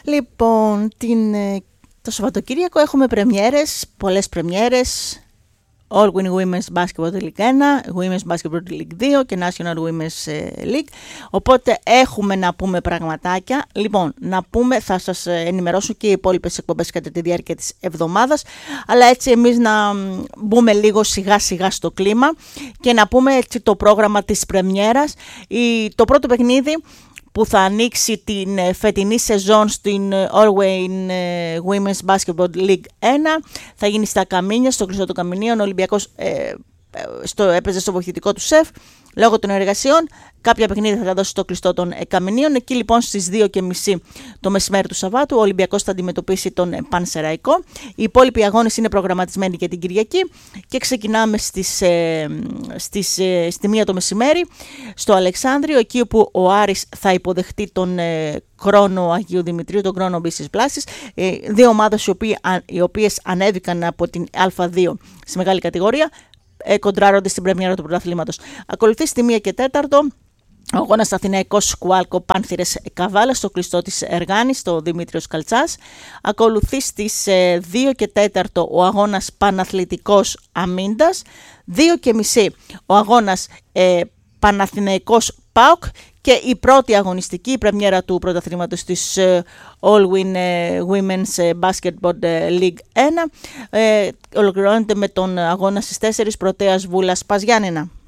Λοιπόν, το Σαββατοκύριακο έχουμε πρεμιέρες, πολλές πρεμιέρες. All Women's Basketball League 1, Women's Basketball League 2 και National Women's League. Οπότε έχουμε να πούμε πραγματάκια. Λοιπόν, να πούμε, θα σας ενημερώσω και οι υπόλοιπες εκπομπές κατά τη διάρκεια της εβδομάδας, αλλά έτσι εμείς να μπούμε λίγο σιγά σιγά στο κλίμα και να πούμε έτσι το πρόγραμμα της πρεμιέρας. Το πρώτο παιχνίδι που θα ανοίξει την φετινή σεζόν στην All Women's Basketball League 1. Θα γίνει στα Καμίνια, στο κλειστό των Καμινίων. Ο Ολυμπιακός έπαιζε στο βοηθητικό του σεφ λόγω των εργασιών. Κάποια παιχνίδια θα τα δώσει στο κλειστό των Καμινίων. Εκεί λοιπόν στις 2:30 το μεσημέρι του Σαββάτου ο Ολυμπιακός θα αντιμετωπίσει τον Πανσεραϊκό. Οι υπόλοιποι αγώνες είναι προγραμματισμένοι για την Κυριακή και ξεκινάμε στη 1 το μεσημέρι στο Αλεξάνδριο, εκεί όπου ο Άρης θα υποδεχτεί τον Κρόνο Αγίου Δημητρίου, τον Κρόνο Μπίσης Πλάσης. Δύο ομάδες οι οποίες ανέβηκαν από την Α2 στη μεγάλη κατηγορία, κοντράρονται στην πρεμιέρα του πρωταθλήματος. Ακολουθεί στη 1 και 4 ο αγώνας Αθηναϊκός Σκουάλκο Πάνθυρες Καβάλα στο κλειστό της Εργάνης, στο Δημήτριος Καλτσάς. Ακολουθεί στις 2 και 4 ο αγώνας Παναθλητικός Αμίντας. 2:30 ο αγώνας Παναθηναϊκός ΠΑΟΚ και η πρώτη αγωνιστική, η πρεμιέρα του πρωταθλήματος της All Women's Basketball League 1 ολοκληρώνεται με τον αγώνα στις 4 Πρωτέας Βούλας Πας Γιάννενα.